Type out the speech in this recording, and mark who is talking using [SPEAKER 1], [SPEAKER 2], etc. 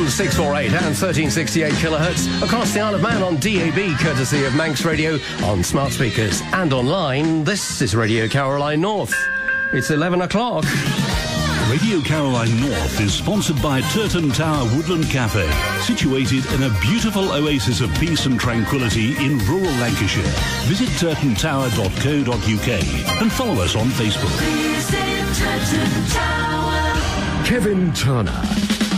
[SPEAKER 1] on 648 and 1368 kHz across the Isle of Man on DAB, courtesy of Manx Radio, on smart speakers and online. This is Radio Caroline North. It's 11 o'clock.
[SPEAKER 2] Radio Caroline North is sponsored by Turton Tower Woodland Cafe, situated in a beautiful oasis of peace and tranquility in rural Lancashire. Visit turtontower.co.uk and follow us on Facebook.
[SPEAKER 3] Kevin Turner